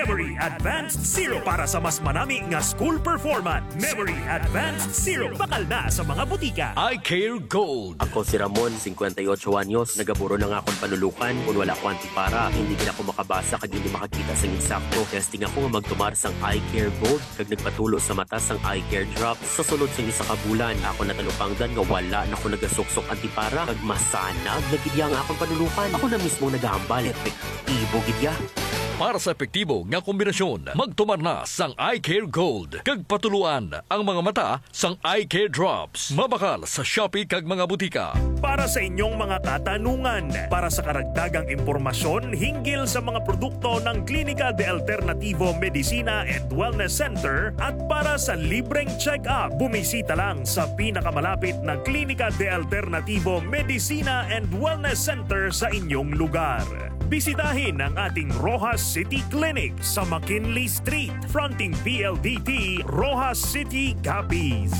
Memory Advanced Zero para sa mas manami nga school performance. Memory Advanced Zero bakal na sa mga butika. I Care Gold. Ako si Ramon, 58 anyos. Nagaburo na nga akong panulukan. Kung wala ko antipara, hindi din ako makabasa kag hindi makakita sa insakto. Testing ako nga magtumar sang I Care Gold kag nagpatulo sa mata sang I Care Drops. Sa sulod sang isa ka bulan, ako natalupangdan nga wala na ako nagasuksok antipara kag masanag nagidya nga akong panulukan. Ako na mismo nagahambal. Epektibo gidya. Para sa epektibo nga kombinasyon, magtumar na sang I Care Gold. Kag patuluan ang mga mata sang I Care Drops. Mabakal sa Shopee kag mga butika. Para sa inyong mga katanungan, para sa karagdagang impormasyon hinggil sa mga produkto ng Klinika de Alternativo Medicina and Wellness Center at para sa libreng check-up, bumisita lang sa pinakamalapit na Klinika de Alternativo Medicina and Wellness Center sa inyong lugar. Bisitahin ang ating Rojas City Clinic sa McKinley Street, fronting PLDT, Rojas City, Capiz.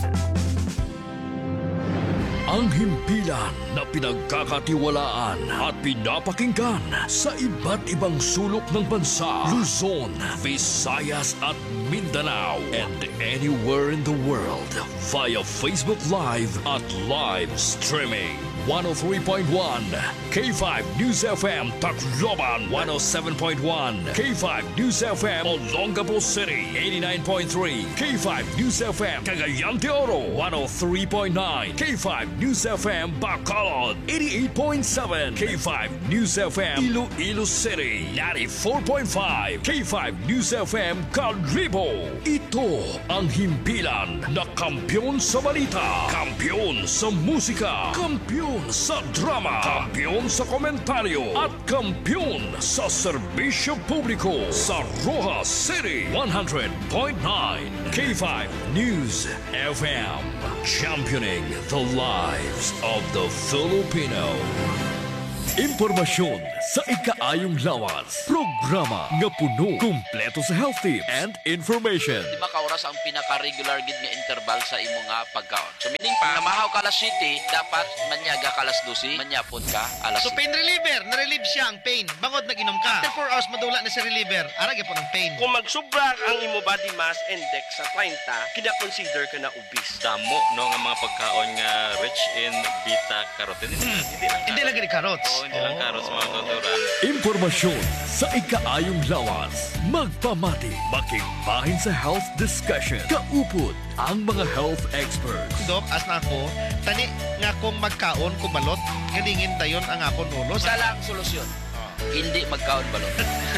Ang himpilan na pinagkakatiwalaan at pinapakinggan sa iba't ibang sulok ng bansa, Luzon, Visayas at Mindanao, and anywhere in the world via Facebook Live at live streaming. 103.1 K5 News FM Tacloban, 107.1 K5 News FM Olongapo City, 89.3 K5 News FM Cagayan de Oro, 103.9 K5 News FM Bacolod, 88.7 K5 News FM Iloilo City, 94.5 K5 News FM Calibo. Ito ang himpilan na kampiyon sa balita, kampiyon sa musika, kampiyon sa drama, kampiyon sa komentaryo at kampiyon sa serbisyo publiko sa Rojas City 100.9 K5 News FM, championing the lives of the Filipino. Impormasyon sa ikaayong lawas. Programa nga puno, kumpleto sa health tips and information. Di ba kauras ang pinaka-regular gid nga interval sa imo nga pagkaon? So meaning pa, namahaw ka alas 7, dapat manyaga ka alas 12, manyapon ka alas 7. So pain reliever, na-relieve siya ang pain. Bangod nag-inom ka. After 4 hours madula na si reliever, arag po ng pain. Kung magsubra ang imo body mass index sa 30, kina-consider ka na obese. Damo no nga mga pagkaon nga rich in beta-carotene. Hindi lang gani carrots. Hindi lang carrots mga tuturan. Impormasyon sa ikaayong lawas. Magpamati, makigbahin sa health discussion. Kaupod ang mga health experts. Dok, as na ako, tani nga kung magkaon kubalot, ganingin dayon ang akong ulo. Isa lang solusyon. Hindi magkaon balot.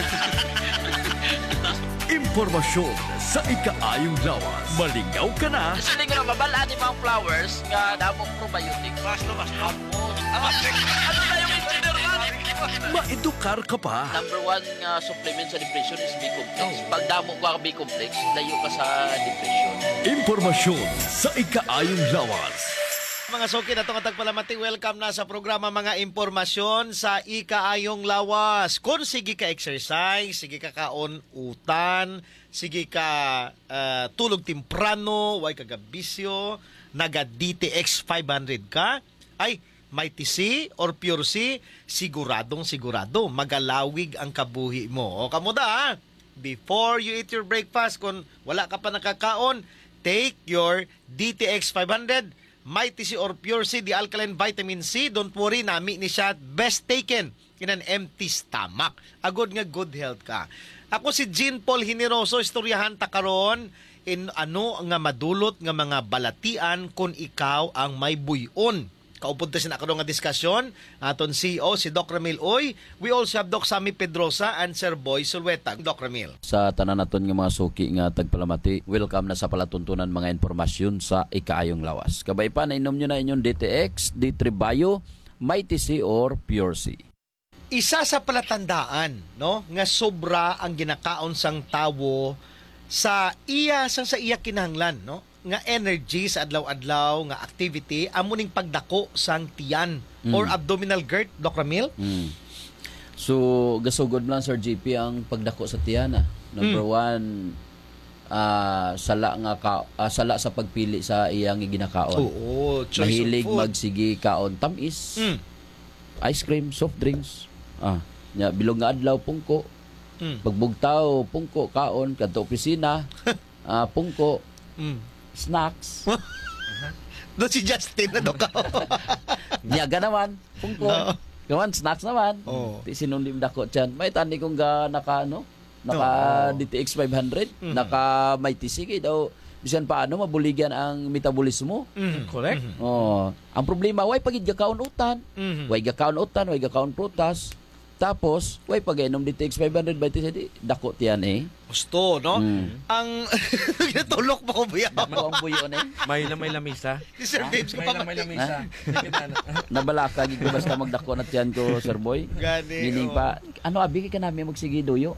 Impormasyon sa ikaayong lawas. Malingaw ka na. Kasi hindi ko na mabalaan yung mga flowers nga damong probiotic. Mas. Ano na yung engineer man? Maedukar ka pa. Number 1 supplement sa depression is B-complex. Pag damo ko ang B-complex, layo ka sa depression. Impormasyon sa ikaayong lawas. Mga soki na itong tagpalamati, welcome na sa programa mga impormasyon sa ikaayong lawas. Kung sige ka exercise, sige ka kaon-utan, sige ka tulog timprano, way kagabisyo, naga DTX 500 ka, ay may TC or Pure C, siguradong sigurado, magalawig ang kabuhi mo. O kamuda ha, before you eat your breakfast, kung wala ka pa nakakaon, take your DTX 500, may TC or Pure C, the alkaline vitamin C. Don't worry, nami ni siya best taken in an empty stomach. Agod nga good health ka. Ako si Jean Paul Hineroso, istoryahan ta karon in ano nga madulot nga mga balatian kung ikaw ang may buyon. Kaupod ta sin ako nga diskusyon aton CEO si Doc Ramil Oy. We also have Doc Sammy Pedrosa and Sir Boy Sulweta. Doc Ramil. Sa tanan naton nga mga suki nga tagpalamati, welcome na sa palatuntunan mga impormasyon sa ikaayong lawas. Kabay pa na inom nyo na inyong DTX, D3 Bio, Mighty C or Pure C. Isa sa palatandaan, no, nga sobra ang ginakaon sang tawo sa iya kinahanglan, no? Nga energy sa adlaw-adlaw nga activity amuning pagdako sang tiyan or abdominal girth, Doc Ramil. So gasugod lang Sir GP ang pagdako sa tiyan. Number 1, sala sa pagpili sa iyang ginakaon. Oo, choice mahilig of food. magsigi kaon tamis, ice cream, soft drinks, bilog nga adlaw pungko, Pagbugtaw, pungko, kaon, kadto opisina, pungko, snacks. Doon si Justin na doon ka. Nyaga naman, pungko. Kawan, snacks naman. Ti sinundim dako dyan. May tani kong naka DTX 500, naka may TC daw. Bisan paano mabuligyan ang metabolismo. Correct. Ang problema, way pagid gakaon utan. Way gakaon utan, way gakaon prutas. Tapos, way pag-inom DTX 500 by TC, dako tiyan eh. Gusto, no? Ang ginatulok pa ko buya. Dako ang buyo eh. May lamisa. Si Sir Babes ko pa lamisa. Nabalaka gid ko basta magdako na tiyan ko, Sir Boy. Gani. Meaning pa, abi ka namin magsige duyo.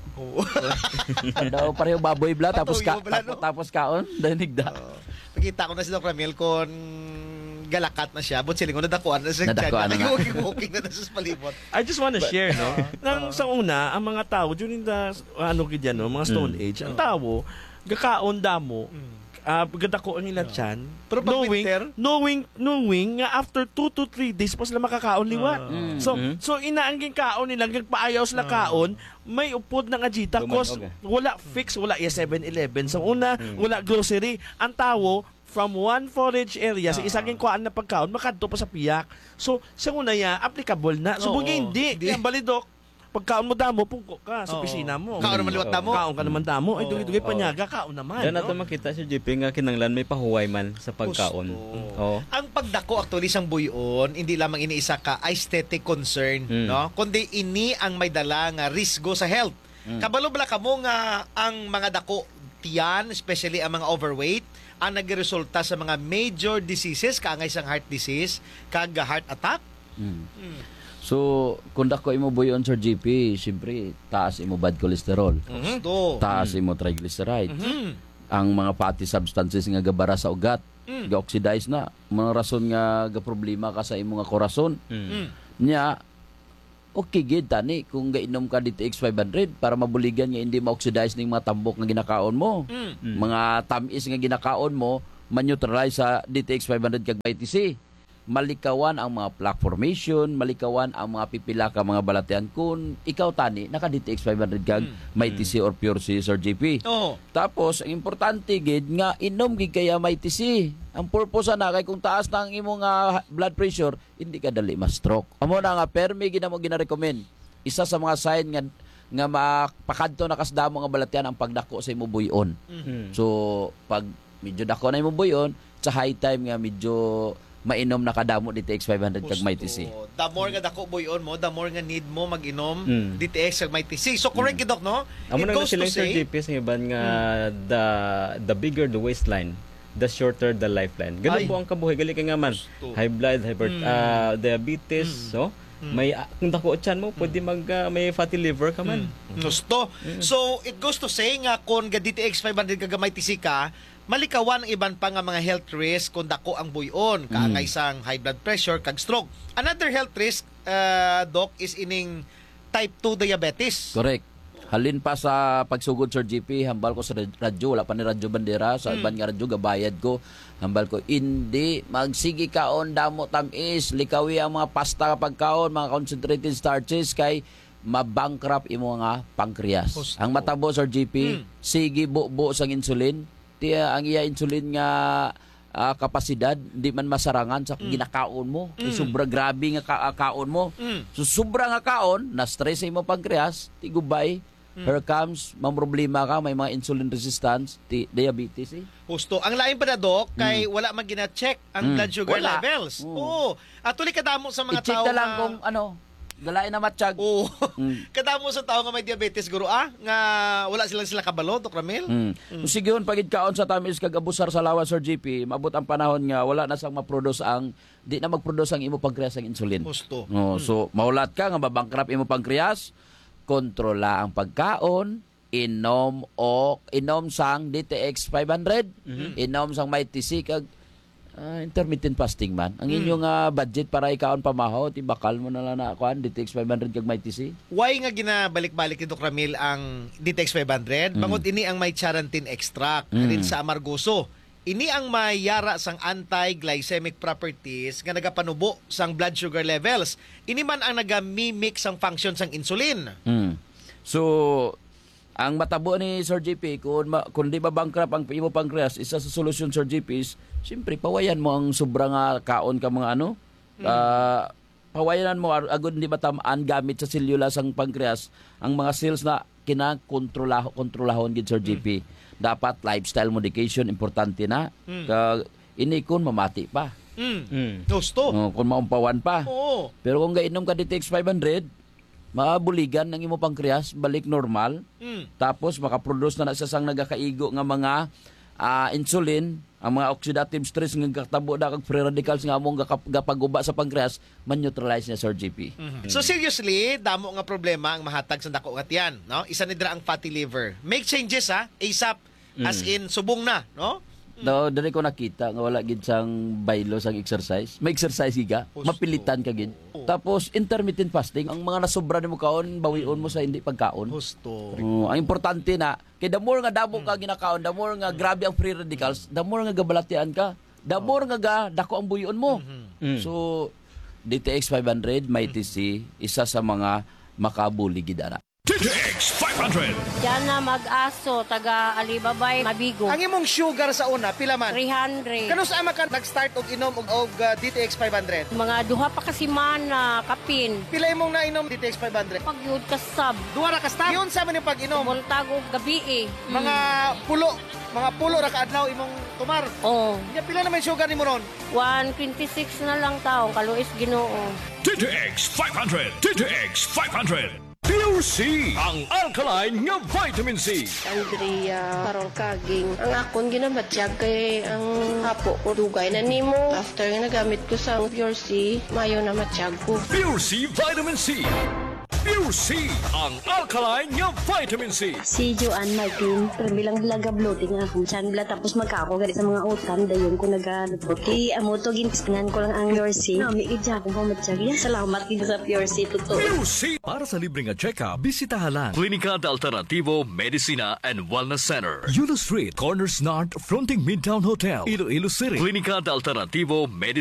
Daw pareho baboy bla tapos Patuyo bla, no? tapos kaon danigda. Nakita ko na si Doc Ramil kon galakat na siya. But silingon, nadakuan na siya. Nadakuan na nga. Nag-walking na sa palibot. I just want to share, no? Nang sa una, ang mga tao during the mga Stone Age, ang tao gakaon damo. Gadako ang ilang tiyan. Pero pag winter? Knowing nga after 2 to 3 days pa sila makakaon liwat. So inaangging kaon nila, gagpaayaw sila kaon, may upod ng ajita. Cause wala fix, wala 7-Eleven. Sa una, wala grocery. Ang tao, from one forage area, sa isang kuhaan na pagkaon, makadto pa sa piyak. So, sa una ya, applicable na. So, hindi. Kaya balidok, pagkaon mo damo, pungko ka sa opisina mo. Kaon naman liwat damo. Kaon ka naman damo. Ay, dugay panyaga, kaon naman. Doon nato makita si JP nga kinanglan may pahuway man sa pagkaon. Ang pagdako actually sang buyon, hindi lamang iniisa ka aesthetic concern, no? Kundi ini ang may dala nga risgo sa health. Kabalo bala kamo nga ang mga dako tiyan, especially ang mga overweight, ang nagresulta sa mga major diseases, kaangay sang heart disease, kag heart attack. So, kung dako imo buyon, Sir GP, siyempre, taas imo bad cholesterol. Taas imo triglyceride. Ang mga fatty substances nga gabara sa ugat, ga-oxidize na. Mga rason nga ga-problema ka sa imo nga korason. Nya, okay gid tani kung gainom ka DTX 500 para mabuligan nga hindi ma-oxidize ning mga tambok nga ginakaon mo. Mga tamis nga ginakaon mo, ma-neutralize sa DTX 500 kag BTC. Malikawan ang mga plaque formation, malikawan ang mga pipila ka mga balatian kung ikaw tani naka DTX 500 kag may TC or pure C, Sir JP. Tapos ang importante gid nga inom gid kaya may TC. Ang purpose na kay kung taas na ang imong blood pressure, hindi ka dali ma-stroke. Amo na nga permi gid mo gina-recommend. Isa sa mga sign nga mapakadto na kasdamo nga balatian ang pagdako sa imong buyon. So pag medyo dako na imong buyon, sa high time nga medyo mainom na kadamo DTX 500 kag may TC. The more nga dako buyon mo, the more nga need mo mag-inom DTX kag may TC. So correct gid, no? Amo It na goes sila to sa say, GPS ng iban nga the bigger the waistline, the shorter the lifeline. Ganun po ang kabuhay. Gali ka nga man. High blood, diabetes, so may kung dako tiyan mo, pwede may fatty liver ka man. Gusto. So it goes to say nga kung ga DTX 500 kag may TC ka, malikawan ang iban pa nga mga health risk kung dako ang buyon, kaangay sang high blood pressure kag stroke. Another health risk, Doc, is ining type 2 diabetes. Correct. Halin pa sa pagsugod, Sir GP, hambal ko sa radyo, wala pa ni Radyo Bandera, sa iban nga radyo, gabayad ko, hambal ko, hindi, magsigi kaon, damo tamis, likawi ang mga pasta kapag kaon, mga concentrated starches, kay mabankrupt imo nga pancreas. Ang matabo, Sir GP, sige buo sang insulin, ang iya insulin nga kapasidad di man masarangan sa ginakaon mo. Sobra grabe nga kaon mo. So sobra nga kaon, na stress sa imong pancreas, ti gubay, here comes mamroblema ka, may mga insulin resistance, ti diabetes. Husto. Ang lain pa na, Doc, kay wala man gina-check ang blood sugar levels. Oo. At tuloy kadamo sa mga I-check tao na lang kung galain na matsyag. Oo. Kadamo sa tao nga may diabetes, guro, nga wala sila kabalo, Doc Ramil. Sige yun, pagid kaon sa tamis kag abusar sa lawas, Sir GP, mabot ang panahon nga wala na sang ma-produce di na mag-produce ang imo pancreas ang insulin. Husto. So maulat ka nga mabankrupt imo pancreas, kontrola ang pagkaon, inom sang DTX 500, inom sang may TC kag intermittent fasting man. Ang inyong budget para ikaon pamahaw, bakal mo na lang na kuan DTX 500 kag may TC. Why nga ginabalik-balik ni Doc Ramil ang DTX 500? Bangod ini ang may charantin extract rin sa amargoso. Ini ang may yara sang anti-glycemic properties nga nagapanubo sang blood sugar levels. Ini man ang nagamimik sang function sang insulin. So Ang matabo ni Sir JP, kung di ba bankrupt ang imo pancreas, isa sa solusyon, Sir JP, is, siyempre, pawayan mo ang sobrang kaon ka mga ano, pawayanan mo, agad di matamaan gamit sa sellulas ang pancreas, ang mga cells na kinakontrolahon gid Sir JP. Dapat lifestyle modification, importante na. Ini kun mamati pa. Gusto. Kung maumpawan pa. Oo. Pero kung gainom ka DTX 500, maabuligan ng imo pancreas, balik normal. Tapos makaproduce na siya sang nagakaigo nga mga insulin, ang mga oxidative stress nga katabo na kag free radicals nga among gapaguba sa pancreas, man-neutralize niya, Sir GP. So seriously, damo nga problema ang mahatag sa dako nga tiyan, no? Isa ni dira ang fatty liver. Make changes ASAP, as in subong na, no? Dali ko nakita nga wala gid sang baylo sang exercise. May exercise giga, mapilitan ka gid. Tapos intermittent fasting, ang mga nasobra nimo kaon, bawion mo sa hindi pagkaon. Gusto. Ang importante na kay the more nga damo ka ginakaon, the more nga grabe ang free radicals, the more nga gabalatian ka, the more nga dako ang buyon mo. So DTX 500 may TC, isa sa mga makabuli gid ana. DTX 500. Diyan na mag-aso, taga Alibabay, Mabigo. Ang imong sugar sa una, pila man? 300. Kano sa ama ka nag-start og inom og DTX 500? Mga duha pa kasi mana, kapin. Pila imong nainom DTX 500? Pagyud ka sab. Duha ra ka stop. Yun sa man yung pag-inom. Buntag og gabi eh. Mga pulo ra ka adlaw imong tumar. Oh. Ya pila naman sugar nimo ron? 126 na lang taong kaluis Ginoo. DTX 500. DTX 500. Pure C, ang alkaline nga vitamin C. Andrea Parol Kaging. Ang akon ginabatyag kay ang hapo ko dugay na nimo. After nga nagamit ko sa Pure C, mayo na matyag ko. Pure C Vitamin C. Pure C, ang alkaline nga vitamin C. Si Joanne Martin, pero bilang laga bloating nga akong tiyan bla tapos magkako gali sa mga utan dayon ko nagalupot. Kay amo to ginpispinan ko lang ang Pure C. No, may idya akong pamatyag. Salamat din sa Pure C totoo. Pure C. Para sa libreng check-up, bisitahan lang Klinika de Alternativo Medicina and Wellness Center. Yulo Street, Corners North, fronting Midtown Hotel, Iloilo City. Klinika de Alternativo Medicina